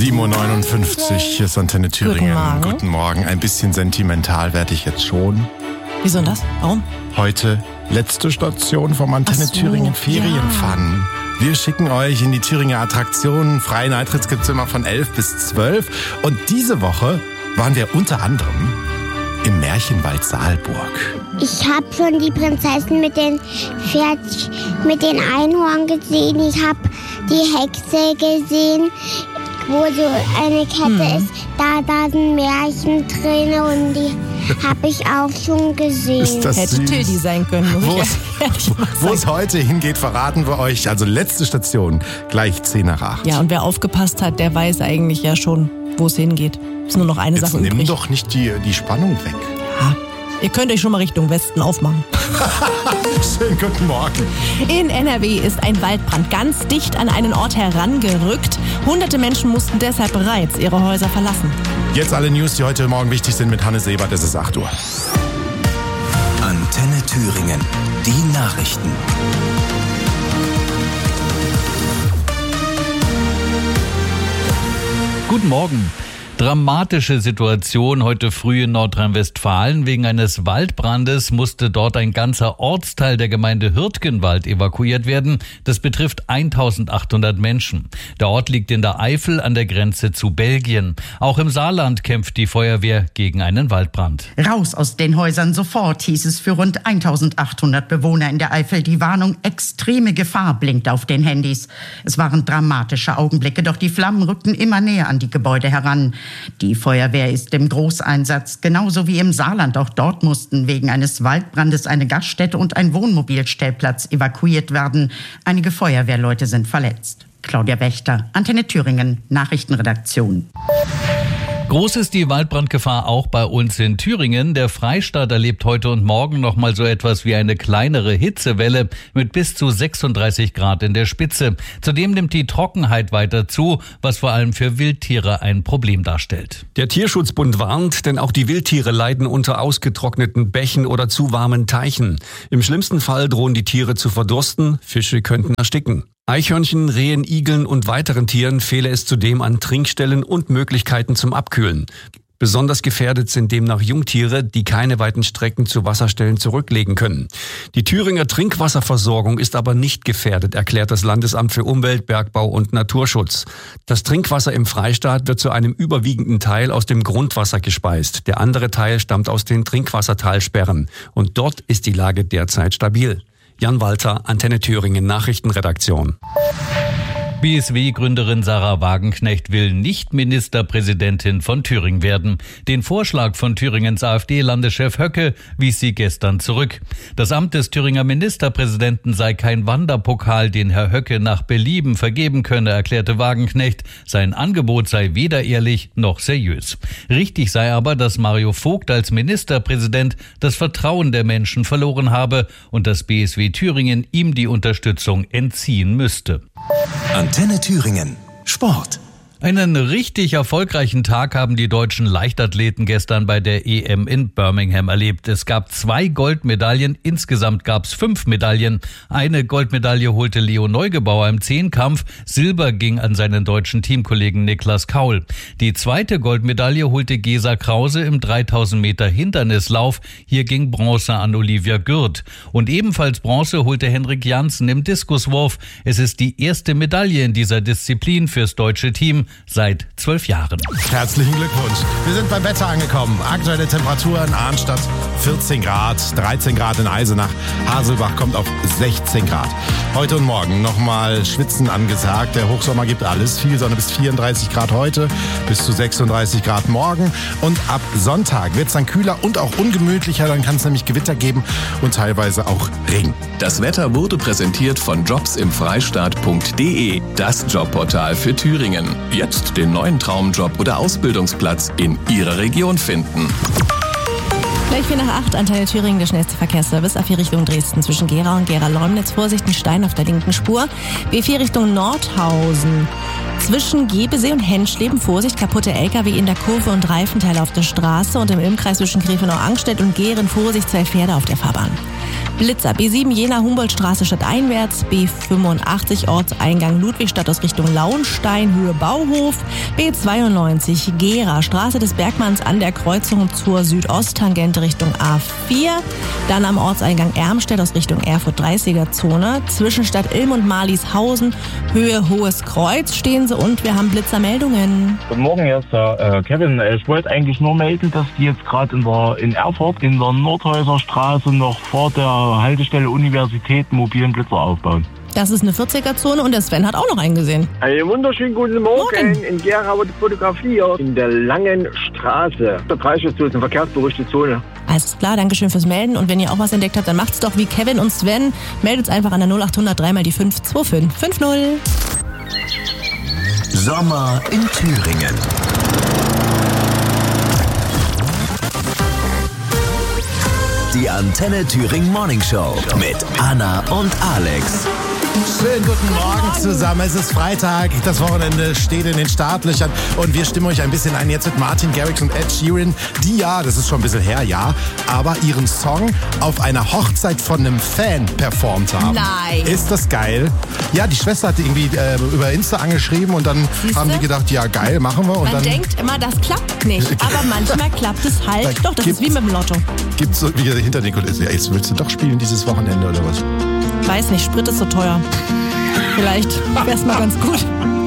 7.59 Uhr, hier ist Antenne Thüringen. Guten Morgen. Ein bisschen sentimental werde ich jetzt schon. Wieso denn das? Warum? Heute letzte Station vom Antenne Thüringen Ferienfun. Ja. Wir schicken euch in die Thüringer Attraktionen. Freien Eintritt gibt's immer von 11 bis 12. Und diese Woche waren wir unter anderem im Märchenwald Saalburg. Ich habe schon die Prinzessin mit den Einhorn gesehen. Ich habe die Hexe gesehen, wo so eine Kette ist. Da sind Märchen drin und die habe ich auch schon gesehen. Ist das hätte Tildi sein können. Wo es heute hingeht, verraten wir euch. Also letzte Station, gleich 10 nach 8. Ja, und wer aufgepasst hat, der weiß eigentlich ja schon, wo es hingeht. Ist nur noch eine Sache übrig. Nimm doch nicht die Spannung weg. Ja, ihr könnt euch schon mal Richtung Westen aufmachen. Schönen guten Morgen. In NRW ist ein Waldbrand ganz dicht an einen Ort herangerückt. Hunderte Menschen mussten deshalb bereits ihre Häuser verlassen. Jetzt alle News, die heute Morgen wichtig sind mit Hannes Sebert. Es ist 8 Uhr. Antenne Thüringen. Die Nachrichten. Guten Morgen. Dramatische Situation heute früh in Nordrhein-Westfalen. Wegen eines Waldbrandes musste dort ein ganzer Ortsteil der Gemeinde Hürtgenwald evakuiert werden. Das betrifft 1800 Menschen. Der Ort liegt in der Eifel an der Grenze zu Belgien. Auch im Saarland kämpft die Feuerwehr gegen einen Waldbrand. Raus aus den Häusern sofort, hieß es für rund 1800 Bewohner in der Eifel. Die Warnung extreme Gefahr blinkt auf den Handys. Es waren dramatische Augenblicke, doch die Flammen rückten immer näher an die Gebäude heran. Die Feuerwehr ist im Großeinsatz, genauso wie im Saarland. Auch dort mussten wegen eines Waldbrandes eine Gaststätte und ein Wohnmobilstellplatz evakuiert werden. Einige Feuerwehrleute sind verletzt. Claudia Wächter, Antenne Thüringen, Nachrichtenredaktion. Groß ist die Waldbrandgefahr auch bei uns in Thüringen. Der Freistaat erlebt heute und morgen noch mal so etwas wie eine kleinere Hitzewelle mit bis zu 36 Grad in der Spitze. Zudem nimmt die Trockenheit weiter zu, was vor allem für Wildtiere ein Problem darstellt. Der Tierschutzbund warnt, denn auch die Wildtiere leiden unter ausgetrockneten Bächen oder zu warmen Teichen. Im schlimmsten Fall drohen die Tiere zu verdursten, Fische könnten ersticken. Eichhörnchen, Rehen, Igeln und weiteren Tieren fehle es zudem an Trinkstellen und Möglichkeiten zum Abkühlen. Besonders gefährdet sind demnach Jungtiere, die keine weiten Strecken zu Wasserstellen zurücklegen können. Die Thüringer Trinkwasserversorgung ist aber nicht gefährdet, erklärt das Landesamt für Umwelt, Bergbau und Naturschutz. Das Trinkwasser im Freistaat wird zu einem überwiegenden Teil aus dem Grundwasser gespeist. Der andere Teil stammt aus den Trinkwassertalsperren. Und dort ist die Lage derzeit stabil. Jan Walter, Antenne Thüringen, Nachrichtenredaktion. BSW-Gründerin Sarah Wagenknecht will nicht Ministerpräsidentin von Thüringen werden. Den Vorschlag von Thüringens AfD-Landeschef Höcke wies sie gestern zurück. Das Amt des Thüringer Ministerpräsidenten sei kein Wanderpokal, den Herr Höcke nach Belieben vergeben könne, erklärte Wagenknecht. Sein Angebot sei weder ehrlich noch seriös. Richtig sei aber, dass Mario Vogt als Ministerpräsident das Vertrauen der Menschen verloren habe und dass BSW Thüringen ihm die Unterstützung entziehen müsste. Antenne Thüringen. Sport. Einen richtig erfolgreichen Tag haben die deutschen Leichtathleten gestern bei der EM in Birmingham erlebt. Es gab 2 Goldmedaillen, insgesamt gab es 5 Medaillen. Eine Goldmedaille holte Leo Neugebauer im Zehnkampf, Silber ging an seinen deutschen Teamkollegen Niklas Kaul. Die zweite Goldmedaille holte Gesa Krause im 3000 Meter Hindernislauf, hier ging Bronze an Olivia Gürt. Und ebenfalls Bronze holte Henrik Janssen im Diskuswurf. Es ist die erste Medaille in dieser Disziplin fürs deutsche Team seit 12 Jahren. Herzlichen Glückwunsch. Wir sind beim Wetter angekommen. Aktuelle Temperaturen: Arnstadt 14 Grad, 13 Grad in Eisenach. Haselbach kommt auf 16 Grad. Heute und morgen nochmal Schwitzen angesagt. Der Hochsommer gibt alles. Viel Sonne bis 34 Grad heute, bis zu 36 Grad morgen. Und ab Sonntag wird es dann kühler und auch ungemütlicher. Dann kann es nämlich Gewitter geben und teilweise auch Regen. Das Wetter wurde präsentiert von jobsimfreistaat.de, das Jobportal für Thüringen. Jetzt den neuen Traumjob oder Ausbildungsplatz in Ihrer Region finden. Gleich 4 nach 8, Antenne Thüringen, der schnellste Verkehrsservice. A4 Richtung Dresden zwischen Gera und Gera-Leumnitz. Vorsicht, ein Stein auf der linken Spur. B4 Richtung Nordhausen. Zwischen Gebesee und Henschleben, Vorsicht, kaputte LKW in der Kurve und Reifenteile auf der Straße. Und im Ilmkreis zwischen Grefenau-Angstedt und Gehren, Vorsicht, 2 Pferde auf der Fahrbahn. Blitzer B7 Jena Humboldtstraße stadteinwärts, B85 Ortseingang Ludwigstadt aus Richtung Launstein, Höhe Bauhof, B92 Gera Straße des Bergmanns an der Kreuzung zur Südosttangente Richtung A4, dann am Ortseingang Ermstedt aus Richtung Erfurt 30er Zone, Zwischenstadt Ilm und Marlieshausen, Höhe Hohes Kreuz stehen sie und wir haben Blitzermeldungen. Guten Morgen, hier ist der Kevin. Ich wollte eigentlich nur melden, dass die jetzt gerade in Erfurt in der Nordhäuser Straße noch vor der Haltestelle Universität mobilen Blitzer aufbauen. Das ist eine 40er-Zone und der Sven hat auch noch einen gesehen. Einen wunderschönen guten Morgen. In Gera wird fotografiert. In der Langen Straße. Der Preisschutzzone, eine verkehrsberuhigte Zone. Alles klar, Dankeschön fürs Melden. Und wenn ihr auch was entdeckt habt, dann macht's doch wie Kevin und Sven. Meldet's einfach an der 0800 3 mal die 52550. Sommer in Thüringen. Die Antenne Thüringen Morning Show mit Anna und Alex. Schönen guten Morgen zusammen. Es ist Freitag, das Wochenende steht in den Startlöchern und wir stimmen euch ein bisschen ein jetzt mit Martin Garrix und Ed Sheeran, die ja, das ist schon ein bisschen her, ja, aber ihren Song auf einer Hochzeit von einem Fan performt haben. Nein. Ist das geil? Ja, die Schwester hat irgendwie über Insta angeschrieben und dann haben die gedacht, ja geil, machen wir. Und Man dann denkt immer, das klappt nicht, aber manchmal klappt es halt. Doch, das ist wie mit dem Lotto. Gibt's so wie hinter den Kulissen, jetzt willst du doch spielen dieses Wochenende oder was? Weiß nicht, Sprit ist so teuer. Vielleicht wär's mal ganz gut.